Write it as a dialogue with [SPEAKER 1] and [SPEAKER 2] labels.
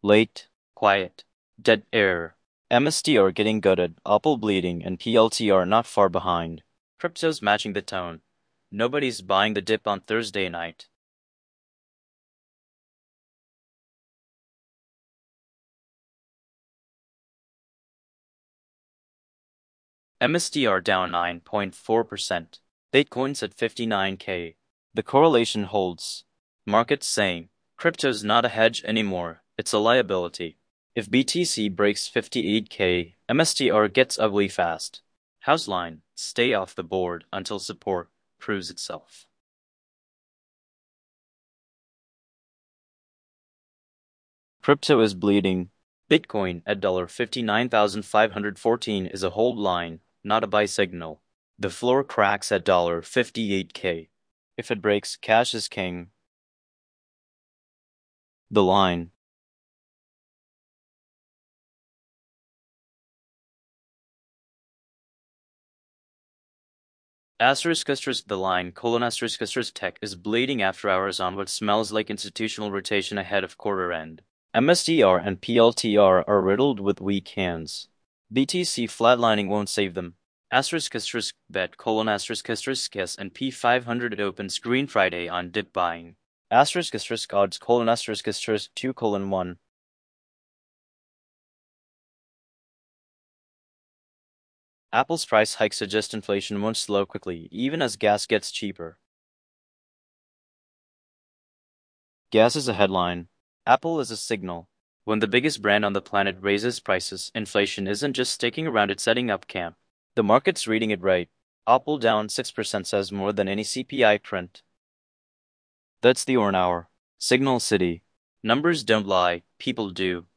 [SPEAKER 1] Late, quiet, dead air. MSTR getting gutted, Apple bleeding, and PLTR not far behind. Crypto's matching the tone. Nobody's buying the dip on Thursday night. MSTR down 9.4%. Bitcoin's at 59K. The correlation holds. Markets saying, crypto's not a hedge anymore, it's a liability. If BTC breaks 58K, MSTR gets ugly fast. Houseline, stay off the board until support proves itself. Crypto is bleeding. Bitcoin at $59,514 is a hold line, not a buy signal. The floor cracks at $58K. If it breaks, cash is king. The line. The line, tech is bleeding after hours on what smells like institutional rotation ahead of quarter end. MSTR and PLTR are riddled with weak hands. BTC flatlining won't save them. Bet guess and P500 opens Green Friday on dip buying. Odds 2:1. Apple's price hike suggests inflation won't slow quickly, even as gas gets cheaper. Gas is a headline. Apple is a signal. When the biggest brand on the planet raises prices, inflation isn't just sticking around, it's setting up camp. The market's reading it right. Apple down 6% says more than any CPI print. That's the Orn Hour. Signal City. Numbers don't lie, people do.